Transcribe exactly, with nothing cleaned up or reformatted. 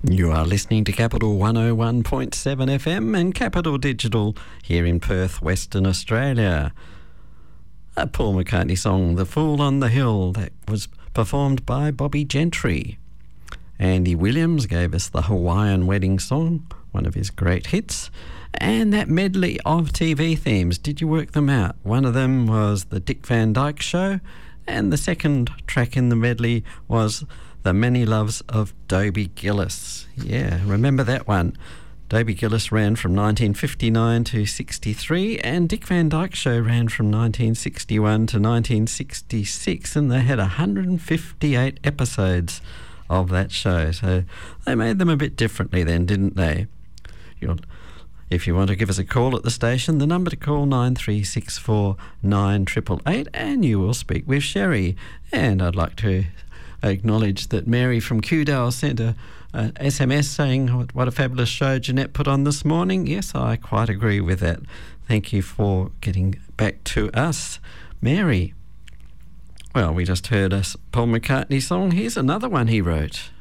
You are listening to Capital one oh one point seven F M and Capital Digital here in Perth, Western Australia. A Paul McCartney song, The Fool on the Hill, that was performed by Bobby Gentry. Andy Williams gave us the Hawaiian Wedding Song, one of his great hits, and that medley of T V themes. Did you work them out? One of them was The Dick Van Dyke Show, and the second track in the medley was The Many Loves of Dobie Gillis. Yeah, remember that one. Dobie Gillis ran from nineteen fifty-nine to sixty-three, and Dick Van Dyke Show ran from nineteen sixty-one to nineteen sixty-six, and they had one hundred fifty-eight episodes of that show. So they made them a bit differently then, didn't they? You'll, if you want to give us a call at the station, the number to call nine three six four nine eight eight eight, and you will speak with Sherry. And I'd like to acknowledge that Mary from Kewdale sent a, a S M S saying what, what a fabulous show Jeanette put on this morning. Yes, I quite agree with that. Thank you for getting back to us, Mary. Well, we just heard a Paul McCartney song. Here's another one he wrote.